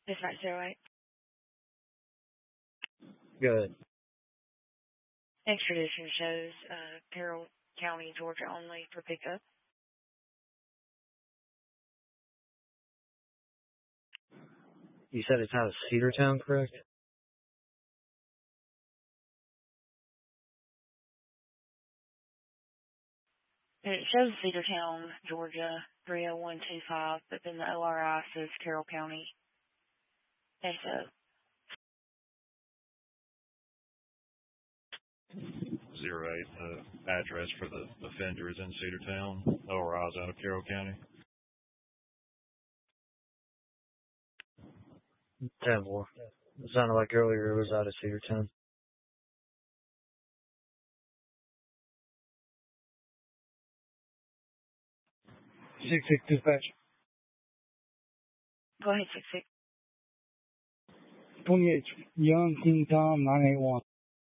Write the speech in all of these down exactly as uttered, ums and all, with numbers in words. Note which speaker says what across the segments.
Speaker 1: Dispatch zero eight.
Speaker 2: Good.
Speaker 1: Extradition shows uh, Carroll County, Georgia only for pickup.
Speaker 2: You said it's out of Cedartown, correct?
Speaker 1: And it shows Cedartown, Georgia, three oh one two five, but then the O R I says Carroll County. And so,
Speaker 3: Zero eight, the address for the offender is in Cedartown. O R I is out of Carroll County.
Speaker 2: ten four. It sounded like earlier it was out of Cedartown.
Speaker 4: six six dispatch.
Speaker 1: go ahead, six six.
Speaker 4: twenty-eight, Young King Tom, nine eight one.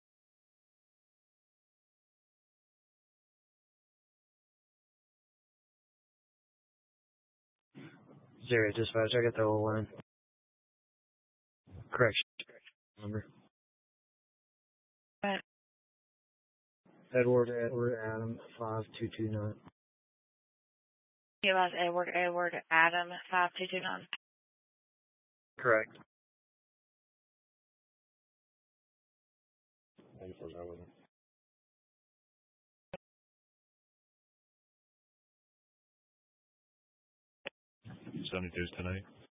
Speaker 2: Zero dispatch, I got the whole line. Correction. Number.
Speaker 1: Right.
Speaker 2: Edward, Edward, Adam, five two two nine.
Speaker 1: It was Edward, Edward, Adam, five two two nine.
Speaker 2: Correct.
Speaker 3: seventy-two is ten eight.